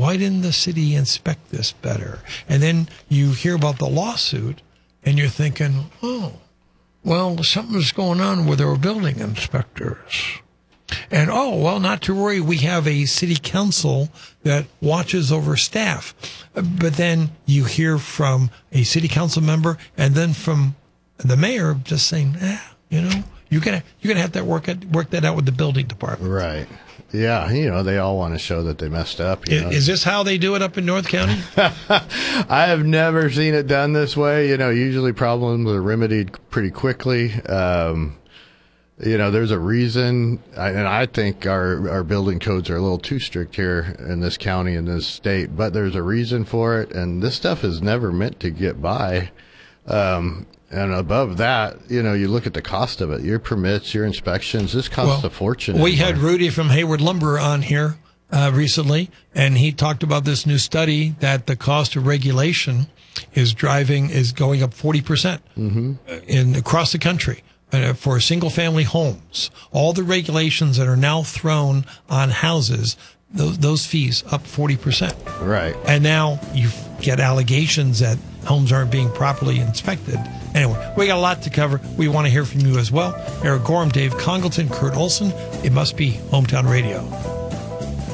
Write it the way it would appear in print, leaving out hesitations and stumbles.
why didn't the city inspect this better? And then you hear about the lawsuit, and you're thinking, oh, well, something's going on with our building inspectors. And, oh, well, not to worry, we have a city council that watches over staff. But then you hear from a city council member and then from the mayor just saying, you're gonna have to work that out with the building department. Right. Yeah, they all want to show that they messed up. Is this how they do it up in North County? I have never seen it done this way. Usually problems are remedied pretty quickly. There's a reason, and I think our building codes are a little too strict here in this county, in this state, but there's a reason for it, and this stuff is never meant to get by. And above that, you look at the cost of it, your permits, your inspections, this costs a fortune. We had Rudy from Hayward Lumber on here recently, and he talked about this new study that the cost of regulation is going up 40% across the country. For single-family homes, all the regulations that are now thrown on houses, those fees up 40%. Right. And now you get allegations that homes aren't being properly inspected. Anyway, we got a lot to cover. We want to hear from you as well. Eric Gorham, Dave Congleton, Kurt Olson. It must be Hometown Radio.